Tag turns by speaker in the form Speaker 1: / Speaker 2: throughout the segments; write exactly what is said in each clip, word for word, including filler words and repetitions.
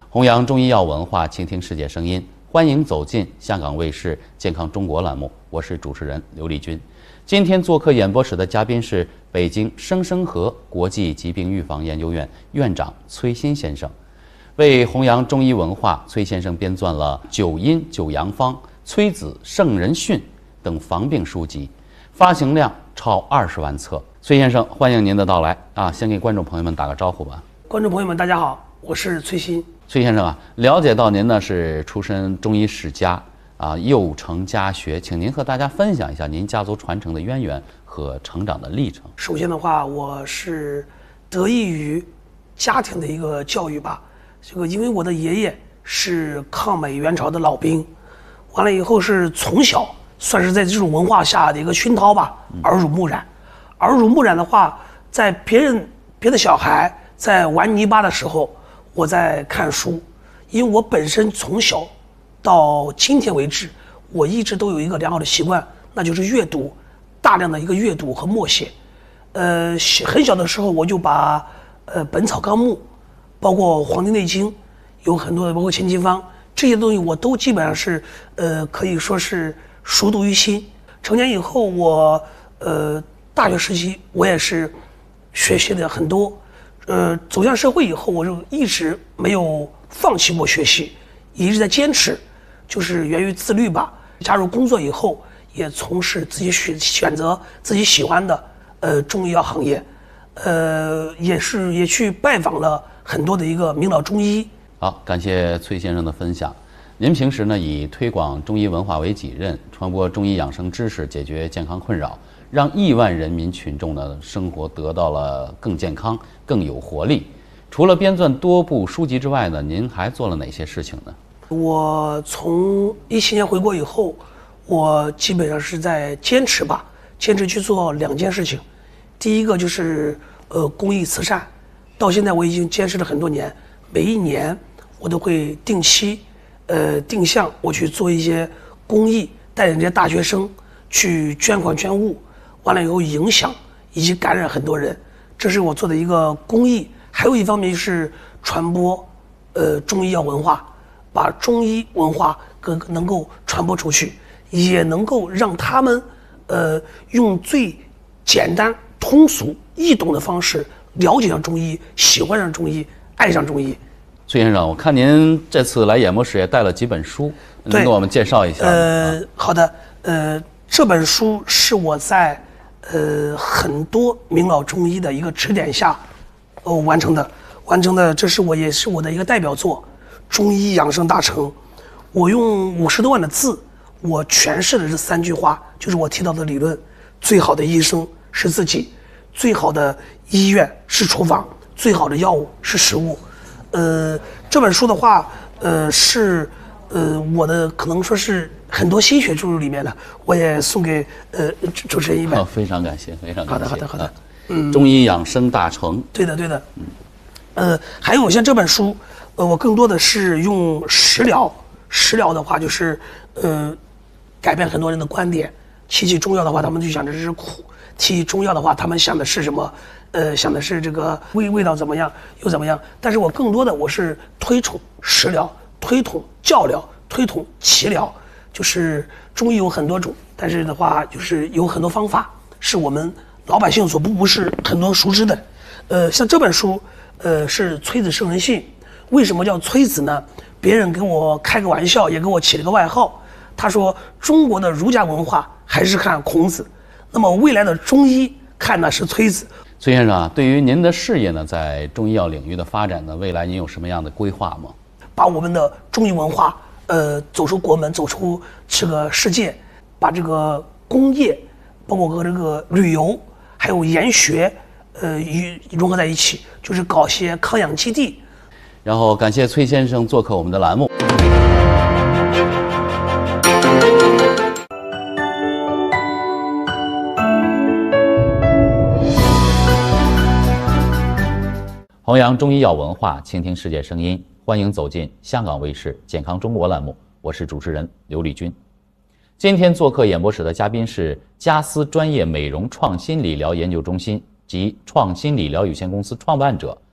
Speaker 1: 弘扬中医药文化，倾听世界声音，欢迎走进香港卫视健康中国栏目，我是主持人刘丽君。今天做客演播室的嘉宾是北京生生和国际疾病预防研究院院长崔新先生。为弘扬中医文化，崔先生编撰了《九阴九阳方》《崔子圣人训》等防病书籍，发行量超二十万册。崔先生，欢迎您的到来啊！先给观众朋友们打个招呼吧。
Speaker 2: 观众朋友们，大家好，我是崔新。
Speaker 1: 崔先生啊，了解到您呢是出身中医世家啊，幼承家学，请您和大家分享一下您家族传承的渊源和成长的历程。
Speaker 2: 首先的话，我是得益于家庭的一个教育吧。这个因为我的爷爷是抗美援朝的老兵，完了以后是从小算是在这种文化下的一个熏陶吧，耳濡目染。耳濡目染的话，在别人别的小孩在玩泥巴的时候，我在看书。因为我本身从小到今天为止，我一直都有一个良好的习惯，那就是阅读，大量的一个阅读和默写。呃，很小的时候我就把呃《本草纲目》，包括《黄帝内经》，有很多的，包括《千金方》这些东西，我都基本上是呃可以说是熟读于心。成年以后，我呃大学时期我也是学习的很多。呃，走向社会以后，我就一直没有放弃过学习，一直在坚持，就是源于自律吧。加入工作以后，也从事自己选选择自己喜欢的呃中医药行业，呃，也是也去拜访了很多的一个名老中医。
Speaker 1: 好，感谢崔先生的分享。您平时呢以推广中医文化为己任，传播中医养生知识，解决健康困扰，让亿万人民群众的生活得到了更健康、更有活力。除了编撰多部书籍之外呢，您还做了哪些事情呢？
Speaker 2: 我从一七年回国以后，我基本上是在坚持吧，坚持去做两件事情。第一个就是呃公益慈善，到现在我已经坚持了很多年，每一年我都会定期呃定向我去做一些公益，带领这些大学生去捐款捐物，完了以后影响以及感染很多人，这是我做的一个公益。还有一方面是传播呃中医药文化，把中医文化更能够传播出去，也能够让他们呃用最简单通俗易懂的方式了解上中医，喜欢上中医，爱上中医。
Speaker 1: 崔先生，我看您这次来演播室也带了几本书，能给我们介绍一下吗？
Speaker 2: 呃，好的，呃，这本书是我在呃很多名老中医的一个指点下，呃完成的，完成的，这是我也是我的一个代表作，《中医养生大成》。我用五十多万的字，我诠释的这三句话，就是我提到的理论：最好的医生是自己，最好的医院是厨房，最好的药物是食物。呃，这本书的话，呃，是呃我的可能说是很多心血注入里面的，我也送给呃主持人一本。
Speaker 1: 哦，非常感谢，非常感谢。
Speaker 2: 好的，好的，好的。
Speaker 1: 啊、嗯，中医养生大成。
Speaker 2: 对的，对的。嗯，呃，还有像这本书，呃，我更多的是用食疗，食疗的话就是呃改变很多人的观点。提起中药的话，他们就想着这是苦；提起中药的话，他们想的是什么？呃，想的是这个味味道怎么样，又怎么样？但是我更多的我是推崇食疗，推崇教疗，推崇齐疗。就是中医有很多种，但是的话就是有很多方法是我们老百姓所不不是很多熟知的。呃，像这本书，呃，是《崔子圣人训》。为什么叫崔子呢？别人给我开个玩笑，也给我起了个外号。他说，中国的儒家文化还是看孔子，那么未来的中医看的是崔子。
Speaker 1: 崔先生啊，对于您的事业呢，在中医药领域的发展呢，未来您有什么样的规划吗？
Speaker 2: 把我们的中医文化，呃，走出国门，走出这个世界，把这个工业，包括和这个旅游，还有研学，呃，与融合在一起，就是搞些康养基地。
Speaker 1: 然后感谢崔先生做客我们的栏目。弘扬中医药文化，倾听世界声音，欢迎走进香港卫视健康中国栏目，我是主持人刘丽君。今天做客演播室的嘉宾是嘉思专业美容创新理疗研究中心及创新理疗有限公司创办者、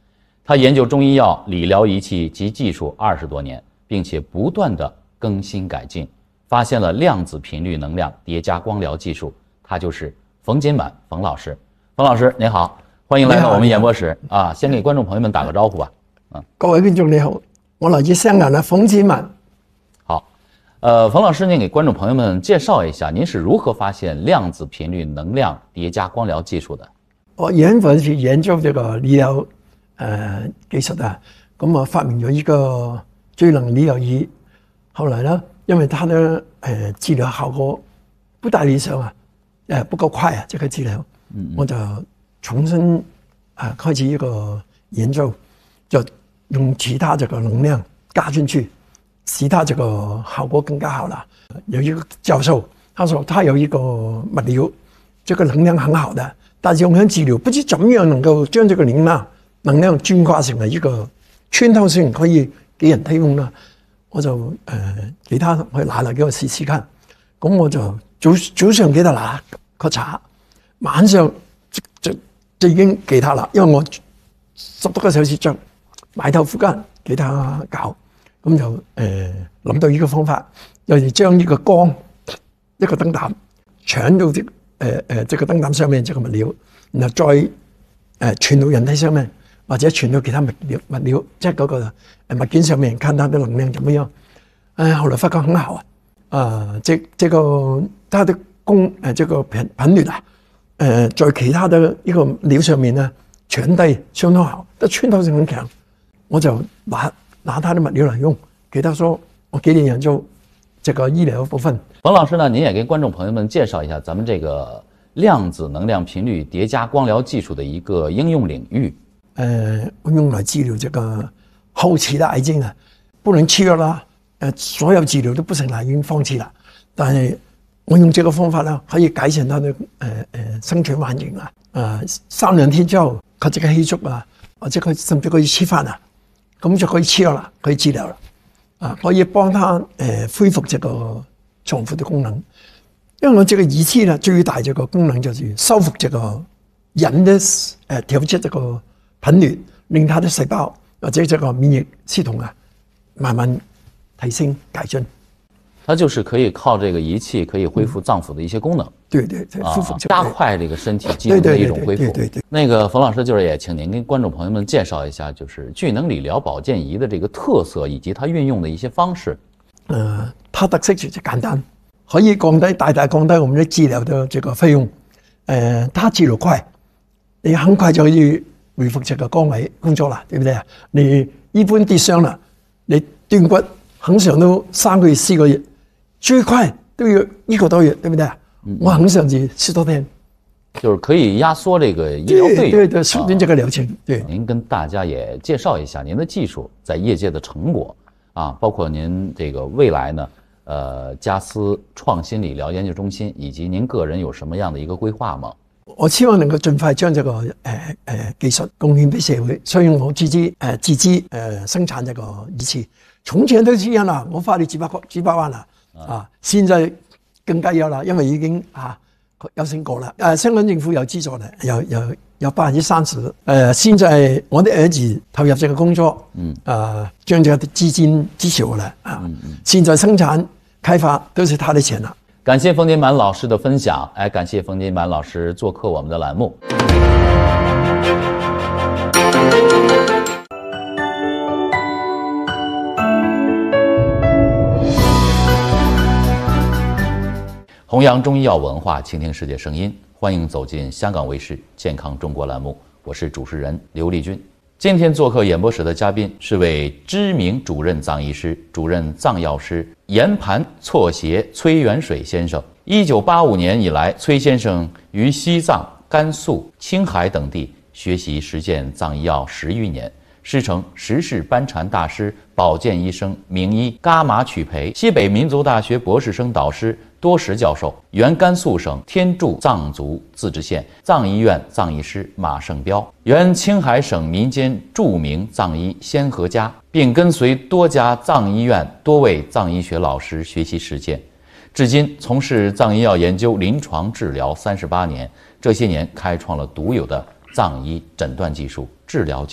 Speaker 1: 他研究中医药、理疗仪器及技术二十多年，并且不断的更新改进，发现了量子频率能量叠加光疗技术。他就是冯金满冯老师。冯老师您好，欢迎来到我们演播室啊！先给观众朋友们打个招呼吧。
Speaker 3: 啊，各位观众你好，我来自香港的冯金满。
Speaker 1: 好，呃，冯老师，您给观众朋友们介绍一下，您是如何发现量子频率能量叠加光疗技术的？
Speaker 3: 我原本是研究这个理疗呃技术的，咁我發明咗一個最能理療儀。後來呢，因為它的呃治療效果不大理想啊，呃不夠快啊，這個治療，嗯嗯我就重新啊、呃、開始一個研究，就用其他這個能量加進去，使它這個效果更加好啦。有一個教授，他說他有一個物料，這個能量很好的。但是用喺治療，不知怎樣能夠將這個能量能量轉化成為一個穿透性，可以給人提供啦。我就誒、呃、給他去拿嚟給我試試看。咁我就早早上給他拿個茶，晚上就就就已經給他啦。因為我十多個小時就埋頭苦幹給他搞，咁就誒諗、呃、到呢個方法，又係將呢個光一個燈膽搶到啲。誒誒，這個燈膽上面這個物料，然後再誒傳到人體上面，或者傳到其他物料物料，即係嗰個誒物件上面，看它的能量怎麼樣。誒，後來發覺很好啊！啊，這這個它的功誒，這個頻頻率啊，誒，在其他的一個料上面呢，傳遞相當好，但穿透性很強。我就拿拿它的物料來用，給他說我給你研究這個醫療部分。
Speaker 1: 冯老師呢，您也給觀眾朋友們介紹一下咱們這個量子能量頻率疊加光療技術的一個應用領域。
Speaker 3: 呃，我用來治療這個後期的癌症啊，不能吃藥啦，呃，所有治療都不成了，已經放棄了。但係我用這個方法呢，可以改善他的呃呃生存環境啊，呃，三兩天之後佢這個氣足啊，或者佢甚至可以吃飯啊，咁就可以吃藥啦，可以治療啦，啊，可以幫他呃恢復這個重複的功能，因為我這個儀器呢，最大這個功能就是修復這個人的誒調節這個頻率，令它的細胞或者這個免疫系統啊慢慢提升改進。
Speaker 1: 它就是可以靠這個儀器可以恢復臟腑的一些功能，
Speaker 3: 嗯、對對對，恢復、
Speaker 1: 啊、加快這個身體機能的一種恢復。
Speaker 3: 對對對對對對。
Speaker 1: 那個馮老師就是也請您跟觀眾朋友們介紹一下，就是聚能理療保健儀的這個特色以及它運用的一些方式。
Speaker 3: 呃，它特色就是簡單，可以降低大大降低我們的治療的這個費用。呃，它治療快，你很快就可以恢復這個崗位工作了，對不對啊？你一般跌傷了，你斷骨很長都三個月四個月，最快都要一個多月，對不對啊？嗯、我很長是十多天，
Speaker 1: 就是可以壓縮這個醫療費用。
Speaker 3: 對對對，縮短這個療程。對，
Speaker 1: 您跟大家也介紹一下您的技術在業界的成果。啊，包括您這個未來呢，呃，嘉斯創新理療研究中心，以及您個人有什麼樣的一個規劃嗎？
Speaker 3: 我希望能夠盡快將這個誒誒、呃呃、技術貢獻俾社會，所以我自己誒自資誒生產這個儀器。從前都是一樣啦，我花了幾百塊幾百萬啦，啊，現在更加有啦，因為已經啊有成果啦。誒、呃，香港政府有資助的，有有。有百分之三十，呃，現在我的兒子投入這個工作，嗯，呃，將這個資金支持我了啊，嗯嗯，現在生產開發都是他的錢了。
Speaker 1: 感謝馮金滿老師的分享，哎，感謝馮金滿老師做客我們的欄目。弘揚中醫藥文化，傾聽世界聲音。歡迎走進香港衛視健康中國欄目，我是主持人劉麗君。今天做客演播室的嘉賓是位知名主任藏醫師、主任藏藥師研盤錯協崔元水先生。一九八五年以來，崔先生於西藏、甘肅、青海等地學習實踐藏醫藥十餘年，師承十世班禪大師、保健醫生名醫噶瑪曲培，西北民族大學博士生導師多時教授，原甘肅省天柱藏族自治县藏醫院藏醫師馬勝彪，原青海省民間著名藏醫先河家，並跟隨多家藏醫院多位藏醫學老師學習實踐，至今從事藏醫藥研究、臨床治療三十八年。這些年開創了獨有的藏醫診斷技術、治療技術、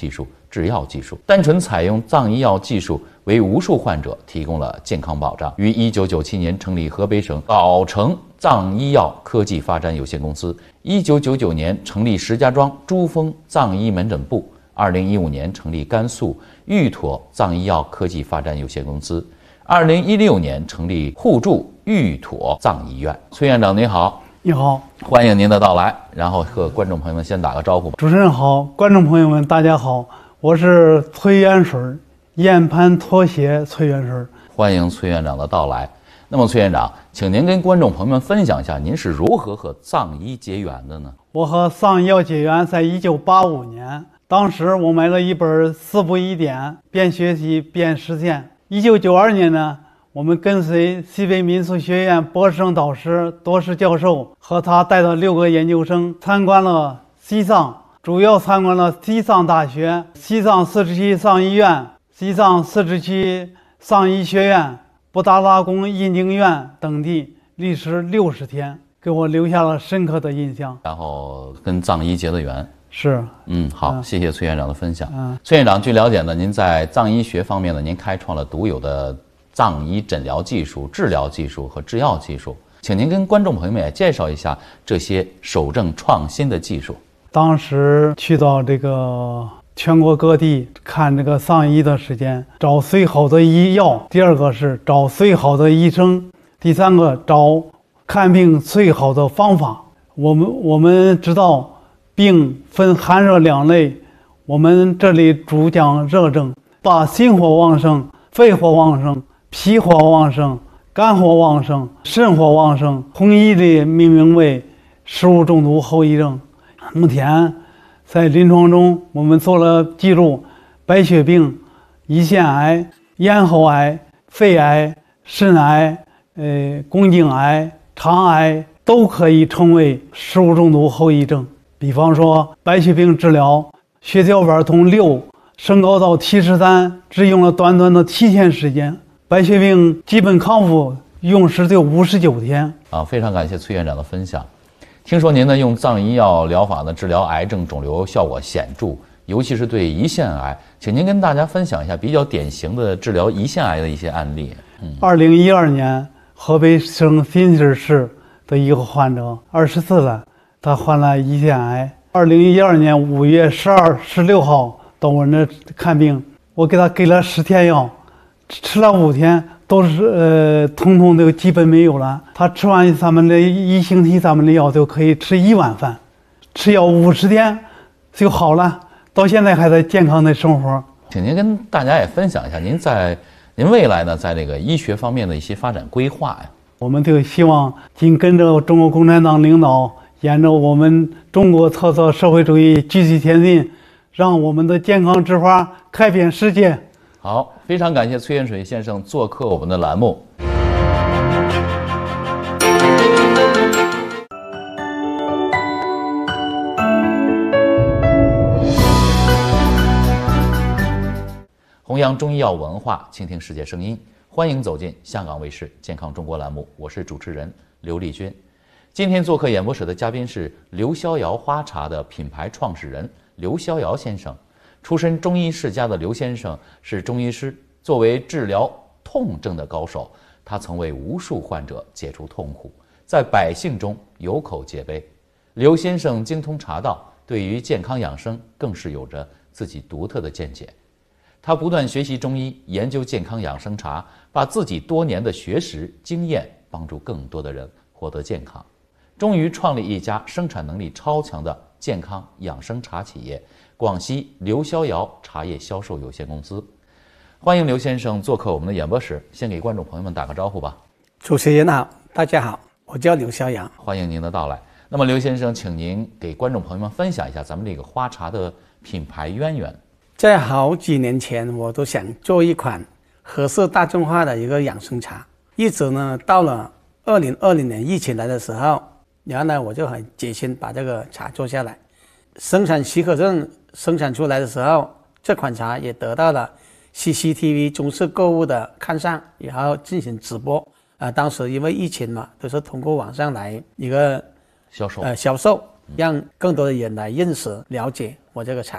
Speaker 1: 制药技术。单纯采用藏医药技术，为无数患者提供了健康保障。于一九九七年成立河北省藁城藏医药科技发展有限公司，一九九九年成立石家庄珠峰藏医门诊部，二零一五年成立甘肃玉妥藏医药科技发展有限公司，二零一六年成立互助玉妥藏医院。崔院长您好。
Speaker 4: 你好，
Speaker 1: 欢迎您的到来，然后和观众朋友们先打个招呼吧。
Speaker 4: 主持人好，观众朋友们大家好，我是崔元水，燕盘拖鞋崔元水。
Speaker 1: 欢迎崔院长的到来。那么崔院长，请您跟观众朋友们分享一下您是如何和藏医结缘的呢？
Speaker 4: 我和藏医药结缘在一九八五年，当时我买了一本《四部医典》，边学习边实践。一九九二年呢，我们跟随西北民俗学院博士生导师多士教授和他带的六个研究生参观了西藏，主要参观了西藏大学、西藏自治区藏医院、西藏自治区藏医学院、布达拉宫印经院等地，历时六十天，给我留下了深刻的印象。
Speaker 1: 然后跟藏医结的缘。
Speaker 4: 是，
Speaker 1: 嗯，好，嗯、谢谢崔院长的分享。
Speaker 4: 嗯，
Speaker 1: 崔院长，据了解呢，您在藏医学方面呢，您开创了独有的藏医诊疗技术、治疗技术和制药技术，请您跟观众朋友们也介绍一下这些守正创新的技术。
Speaker 4: 当时去到这个全国各地看这个藏医的时间，找最好的医药，第二个是找最好的医生，第三个找看病最好的方法。我们我们知道病分寒热两类，我们这里主讲热症，把心火旺盛、肺火旺盛、脾火旺盛、肝火旺盛、肾火旺盛，从医里命名为食物中毒后遗症。目前在临床中，我们做了记录，白血病、胰腺癌、咽喉癌、肺癌、肾癌、呃宫颈癌、肠癌都可以称为食物中毒后遗症。比方说白血病治疗，血小板从六升高到 T 十三，只用了短短的七天时间。白血病基本康复用时就五十九天。
Speaker 1: 啊，非常感谢崔院长的分享。听说您呢用藏医药疗法呢治疗癌症肿瘤效果显著，尤其是对胰腺癌，请您跟大家分享一下比较典型的治疗胰腺癌的一些案例。
Speaker 4: 嗯，二零一二年河北省新市市的一个患者，二十四了，他患了胰腺癌。二零一二年五月十二、十六号到我那看病，我给他给了十天药，吃了五天。都是呃，统统都基本没有了。他吃完咱们的一星期，咱们的药就可以吃一碗饭，吃药五十天就好了。到现在还在健康的生活。
Speaker 1: 请您跟大家也分享一下您在您未来呢在这个医学方面的一些发展规划呀。
Speaker 4: 我们就希望紧跟着中国共产党领导，沿着我们中国特色社会主义继续前进，让我们的健康之花开遍世界。
Speaker 1: 好，非常感谢崔元水先生做客我们的栏目。弘扬中医药文化，倾听世界声音，欢迎走进香港卫视健康中国栏目，我是主持人刘丽君。今天做客演播室的嘉宾是刘逍遥花茶的品牌创始人刘逍遥先生。出身中医世家的刘先生是中医师，作为治疗痛症的高手，他曾为无数患者解除痛苦，在百姓中有口皆碑。刘先生精通茶道，对于健康养生更是有着自己独特的见解。他不断学习中医，研究健康养生茶，把自己多年的学识经验帮助更多的人获得健康，终于创立一家生产能力超强的健康养生茶企业——广西刘逍遥茶叶销售有限公司。欢迎刘先生做客我们的演播室，先给观众朋友们打个招呼吧。
Speaker 2: 主持人好，大家好，我叫刘逍遥，
Speaker 1: 欢迎您的到来。那么刘先生，请您给观众朋友们分享一下咱们这个花茶的品牌渊源。
Speaker 2: 在好几年前，我都想做一款合适大众化的一个养生茶，一直呢到了二零二零年疫情来的时候，原来我就很决心把这个茶做下来。生产许可证生产出来的时候，这款茶也得到了 C C T V 中式购物的看上，然后进行直播。啊、呃，当时因为疫情嘛，都是通过网上来一个
Speaker 1: 销售，
Speaker 2: 呃销售，让更多的人来认识了解我这个茶。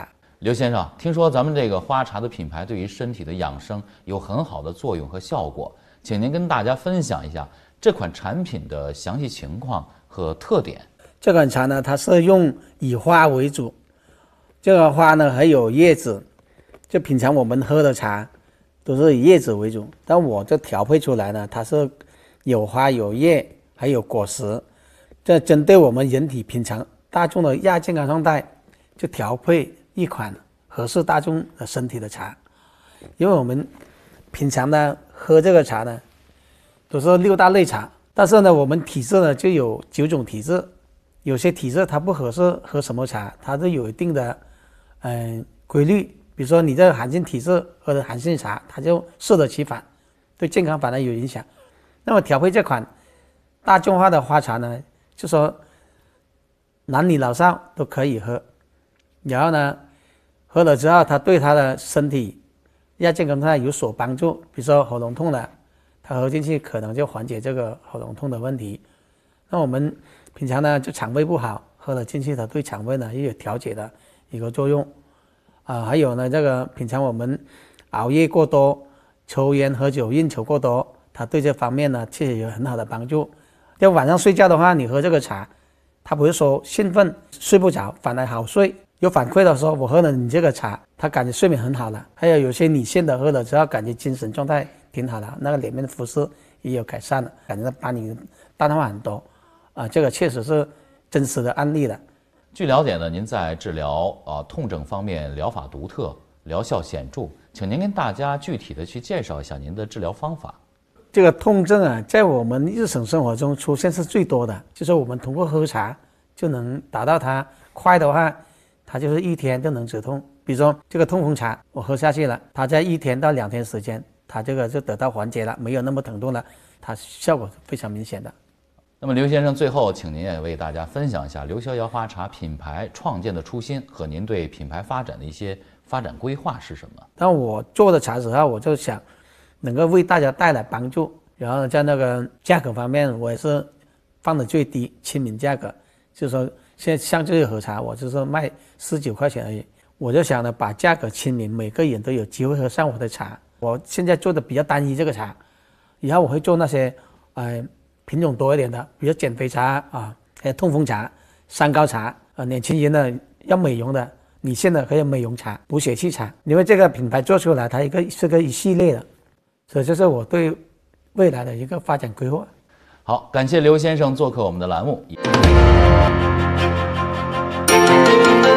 Speaker 1: 刘先生，听说咱们这个花茶的品牌对于身体的养生有很好的作用和效果，请您跟大家分享一下这款产品的详细情况和特点。
Speaker 5: 这款茶呢，它是用以花为主，这个花呢还有叶子，就平常我们喝的茶都是以叶子为主，但我这调配出来呢，它是有花有叶还有果实，这针对我们人体平常大众的亚健康状态，就调配一款合适大众的身体的茶。因为我们平常呢喝这个茶呢都是六大类茶，但是呢我们体质呢就有九种体质，有些体质它不合适喝什么茶，它是有一定的嗯、呃、规律，比如说你这个寒性体质喝的寒性茶，它就适得其反，对健康反而有影响。那么调配这款大众化的花茶呢，就说男女老少都可以喝，然后呢喝了之后它对他的身体亚健康状态有所帮助，比如说喉咙痛了，它喝进去可能就缓解这个喉咙痛的问题。那我们平常呢就肠胃不好，喝了进去它对肠胃呢也有调节的一个作用啊、呃。还有呢这个平常我们熬夜过多、抽烟喝酒应酬过多，它对这方面呢确实有很好的帮助。就晚上睡觉的话，你喝这个茶，它不是说兴奋睡不着，反而好睡。有反馈的说我喝了你这个茶，他感觉睡眠很好了。还有有些女性的喝了之后感觉精神状态挺好了，那个脸面的肤色也有改善了，感觉到把你淡化很多啊、呃，这个确实是真实的案例了。
Speaker 1: 据了解呢，您在治疗啊、呃、痛症方面疗法独特，疗效显著，请您跟大家具体的去介绍一下您的治疗方法。
Speaker 5: 这个痛症啊，在我们日常生活中出现是最多的，就是我们通过喝茶就能达到它。快的话它就是一天就能止痛，比如说这个痛风茶我喝下去了，它在一天到两天时间它这个就得到缓解了，没有那么疼痛了，它效果是非常明显的。
Speaker 1: 那么刘先生，最后请您也为大家分享一下刘逍遥花茶品牌创建的初心和您对品牌发展的一些发展规划是什么？
Speaker 5: 当我做的茶时候，我就想能够为大家带来帮助，然后在那个价格方面我也是放的最低，亲民价格，就是说现在像这个喝茶我就是卖十九块钱而已，我就想呢把价格亲民，每个人都有机会喝上我的茶。我现在做的比较单一这个茶，以后我会做那些呃品种多一点的，比如减肥茶啊，还有痛风茶、三高茶啊，年轻人呢要美容的，女性的还有美容茶、补血气茶。因为这个品牌做出来它一个是个一系列的，所以这是我对未来的一个发展规划。
Speaker 1: 好，感谢刘先生做客我们的栏目。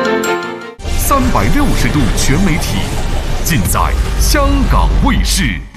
Speaker 6: 三百六十度全媒体，尽在香港卫视。